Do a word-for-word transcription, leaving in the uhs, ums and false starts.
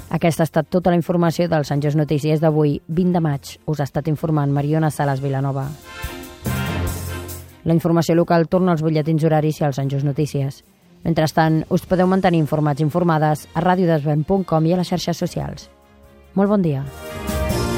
Aquesta ha estat tota la informació del Sant Just Notícies d'avui, vint de maig. Us ha estat informant Mariona Salas Vilanova. La informació local torna als butlletins horaris i al Sant Just Notícies. Mentrestant, us podeu mantenir informats i informades a radiodesvern punt com i a les xarxes socials. Molt bon dia.